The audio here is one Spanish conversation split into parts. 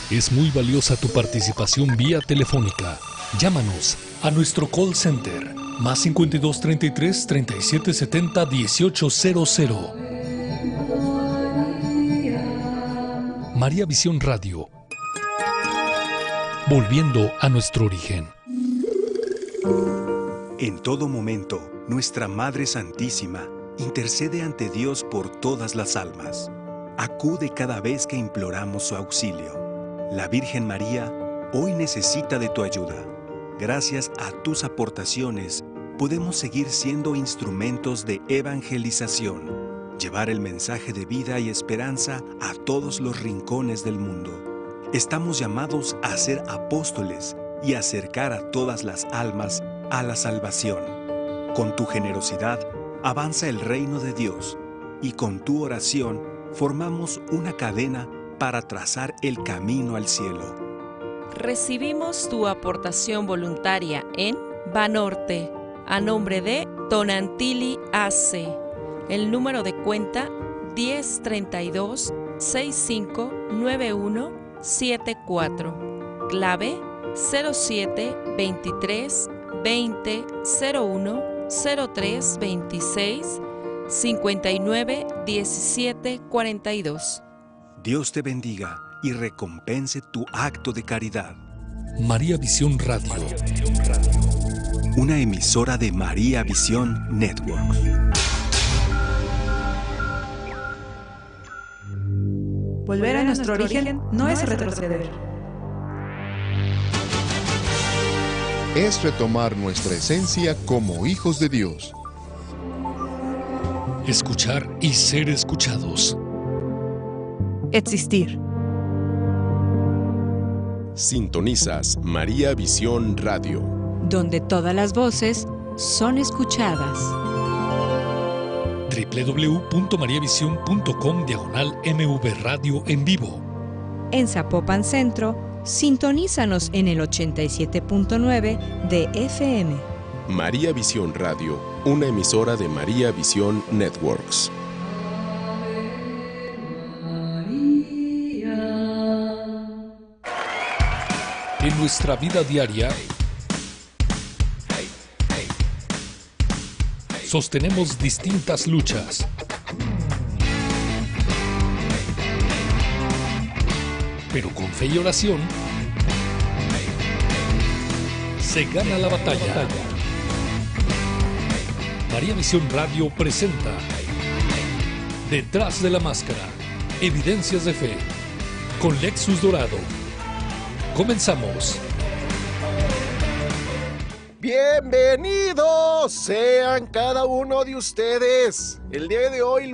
Es muy valiosa tu participación vía telefónica. Llámanos a nuestro call center más 52 33 37 70 1800. María Visión Radio. Volviendo a nuestro origen. En todo momento, nuestra Madre Santísima intercede ante Dios por todas las almas. Acude cada vez que imploramos su auxilio. La Virgen María hoy necesita de tu ayuda. Gracias a tus aportaciones, podemos seguir siendo instrumentos de evangelización, llevar el mensaje de vida y esperanza a todos los rincones del mundo. Estamos llamados a ser apóstoles y acercar a todas las almas a la salvación. Con tu generosidad, avanza el reino de Dios y con tu oración formamos una cadena para trazar el camino al cielo. Recibimos tu aportación voluntaria en Banorte, a nombre de Tonantili AC. El número de cuenta 1032 659174. Clave 07 23 20 01 03 26 59 17 42. Dios te bendiga y recompense tu acto de caridad. María Visión Radio. Una emisora de María Visión Network. Volver a nuestro origen no es retroceder. Es retomar nuestra esencia como hijos de Dios. Escuchar y ser escuchados. Existir. Sintonizas María Visión Radio, donde todas las voces son escuchadas. www.mariavision.com/MV Radio en vivo. En Zapopan Centro, sintonízanos en el 87.9 de FM. María Visión Radio, una emisora de María Visión Networks. En nuestra vida diaria, sostenemos distintas luchas. Pero con fe y oración, se gana la batalla. María Visión Radio presenta Detrás de la Máscara, Evidencias de Fe, con Lexus Dorado. Comenzamos. Bienvenidos sean cada uno de ustedes. El día de hoy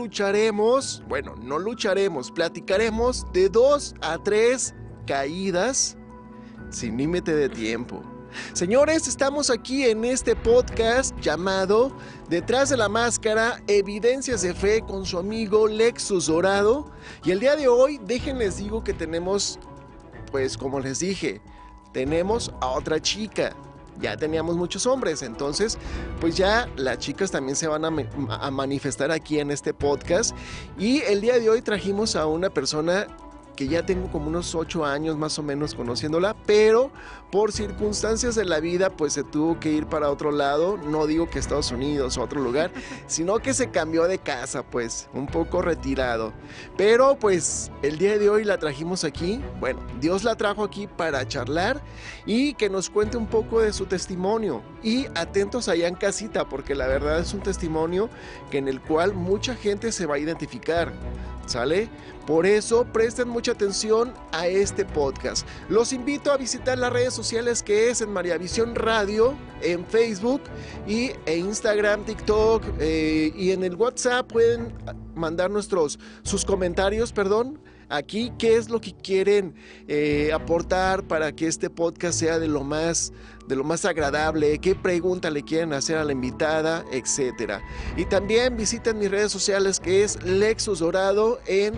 platicaremos de 2 a 3 caídas sin límite de tiempo. Señores, estamos aquí en este podcast llamado Detrás de la Máscara, Evidencias de Fe, con su amigo Lexus Dorado. Y el día de hoy, déjenles digo que tenemos, pues como les dije, tenemos a otra chica. Ya teníamos muchos hombres, entonces pues ya las chicas también se van a manifestar aquí en este podcast. Y el día de hoy trajimos a una persona que ya tengo como unos 8 años más o menos conociéndola, pero por circunstancias de la vida pues se tuvo que ir para otro lado. No digo que Estados Unidos o otro lugar, sino que se cambió de casa, pues un poco retirado. Pero pues el día de hoy la trajimos aquí. Bueno, Dios la trajo aquí para charlar y que nos cuente un poco de su testimonio. Y atentos allá en casita, porque la verdad es un testimonio en el cual mucha gente se va a identificar, ¿sale? Por eso presten mucha atención a este podcast. Los invito a visitar las redes sociales, que es en María Visión Radio, en Facebook e Instagram, TikTok, y en el WhatsApp pueden mandar sus comentarios, aquí qué es lo que quieren aportar para que este podcast sea de lo más agradable, qué pregunta le quieren hacer a la invitada, etcétera. Y también visiten mis redes sociales, que es Lexus Dorado en